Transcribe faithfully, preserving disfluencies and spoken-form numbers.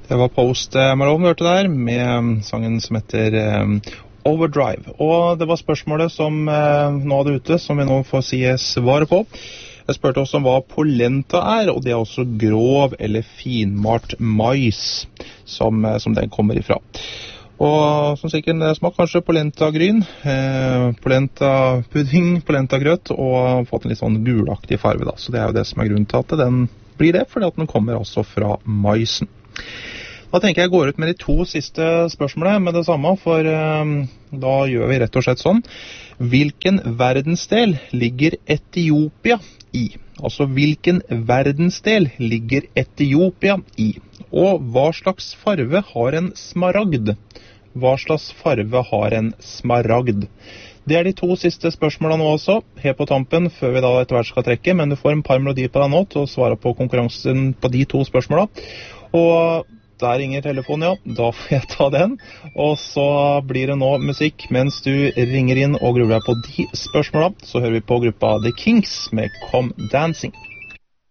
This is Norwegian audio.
Det var Post Malone vi hørte der, med sangen som heter um, Overdrive. Og det var spørsmålet som uh, nå hadde ute, som vi nå får si svaret på. Jeg spurte også om hva polenta er, og det er også grov eller finmalt mais, som, som den kommer ifra. Og som sikkert smaker kanskje polenta-gryn, eh, polenta-pudding, polenta-grøt, og fått en litt sånn gulaktig farve da. Så det er jo det som er grunnen til at den blir det, fordi at den kommer altså fra maisen. Da tenker jeg går ut med de to siste spørsmålene med det samme, for um, da gjør vi rett og slett sånn. Hvilken verdensdel ligger Etiopia i? Altså, hvilken verdensdel ligger Etiopia i? Og hva slags farve har en smaragd? Hva slags farve har en smaragd? Det er de to siste spørsmålene nå også, helt på tampen, før vi da etter hvert skal trekke, men du får en par melodier på deg nå til å svare på konkurransen på de to spørsmålene. Og der ringer telefonen, ja. Da får jeg ta den. Og så blir det nå musikk mens du ringer inn og gruer deg på de spørsmålene. Så hører vi på gruppa The Kinks med Come Dancing.